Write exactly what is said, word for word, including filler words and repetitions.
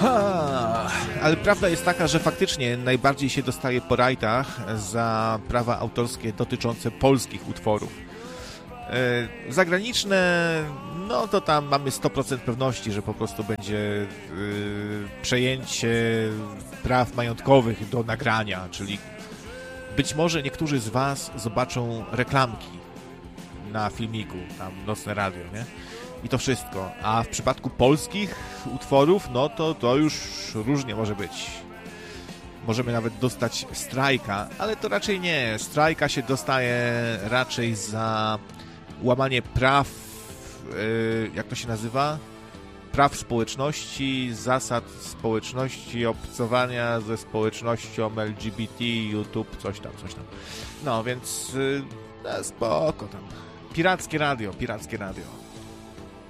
Ha, ale prawda jest taka, że faktycznie najbardziej się dostaje po rajtach za prawa autorskie dotyczące polskich utworów. Yy, zagraniczne, no to tam mamy sto procent pewności, że po prostu będzie yy, przejęcie praw majątkowych do nagrania, czyli być może niektórzy z Was zobaczą reklamki na filmiku, tam Nocne Radio, nie? I to wszystko. A w przypadku polskich utworów, no to to już różnie może być. Możemy nawet dostać strajka, ale to raczej nie. Strajka się dostaje raczej za łamanie praw, yy, jak to się nazywa? Praw społeczności, zasad społeczności, obcowania ze społecznością L G B T, YouTube, coś tam, coś tam. No, więc yy, no, spoko tam. Pirackie radio, pirackie radio.